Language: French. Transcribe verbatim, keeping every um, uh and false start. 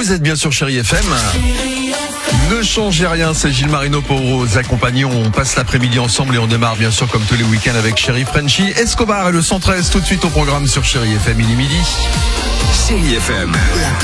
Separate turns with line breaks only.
Vous êtes bien sur Chérie F M. Ne changez rien, c'est Gilles Marino pour vous accompagner. On passe l'après-midi ensemble et on démarre bien sûr comme tous les week-ends avec Chérie Frenchy. Escobar et le cent treize tout de suite au programme sur Chérie F M, il est midi.
Chérie F M.